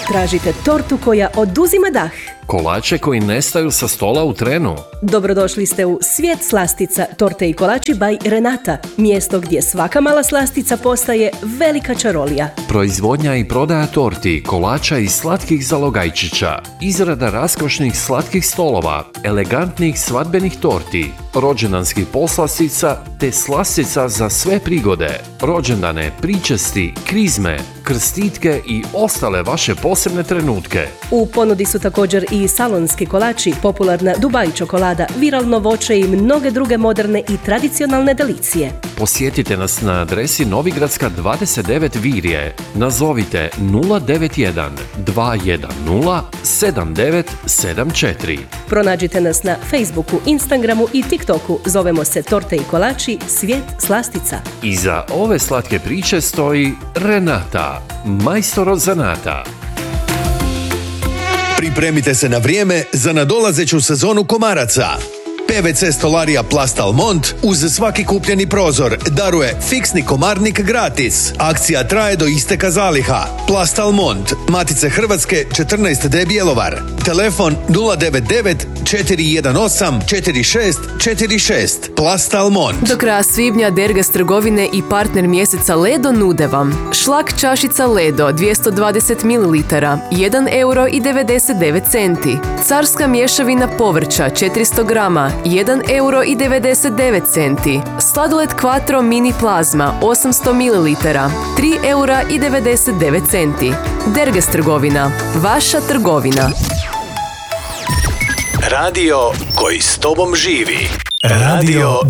Tražite tortu koja oduzima dah. Kolače koji nestaju sa stola u trenu. Dobrodošli ste u svijet slastica, torte i kolači by Renata. Mjesto gdje svaka mala slastica postaje velika čarolija. Proizvodnja i prodaja torti, kolača i slatkih zalogajčića. Izrada raskošnih slatkih stolova, elegantnih svadbenih torti, rođendanskih poslastica te slastica za sve prigode, rođendane, pričesti, krizme, krstitke i ostale vaše posebne trenutke. U ponudi su također i salonski kolači, popularna Dubai čokolada, viralno voće i mnoge druge moderne i tradicionalne delicije. Posjetite nas na adresi Novigradska 29 Virje. Nazovite 091 210 7974. Pronađite nas na Facebooku, Instagramu i TikToku. Zovemo se Torte i kolači, svijet slastica. Iza ove slatke priče stoji Renata, majstor od zanata. Pripremite se na vrijeme za nadolazeću sezonu komaraca. PVC stolarija Plast Almont uz svaki kupljeni prozor daruje fiksni komarnik gratis. Akcija traje do isteka zaliha. Plast Almont, Matice Hrvatske, 14D Bjelovar. Telefon 099 418 4646. Plast Almont. Do kraja svibnja Dergas trgovine i partner mjeseca Ledo nude vam šlak čašica Ledo 220 ml 1,99 €, carska mješavina povrća 400 grama 1,99 €, sladoled Quattro mini plazma 800 ml 3,99 €. Dergas trgovina, vaša trgovina. Radio koji s tobom živi. Radio